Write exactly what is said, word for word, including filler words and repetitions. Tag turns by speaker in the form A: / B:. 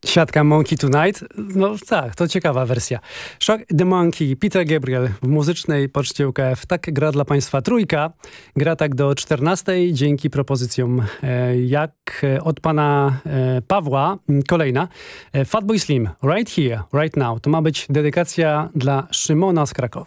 A: Siatka Monkey Tonight. No tak, to ciekawa wersja. Shock the Monkey, Peter Gabriel w muzycznej poczcie U K F. Tak gra dla Państwa trójka. Gra tak do czternastej dzięki propozycjom e, jak od pana e, Pawła. Kolejna. E, Fatboy Slim, Right Here, Right Now. To ma być dedykacja dla Szymona z Krakowa.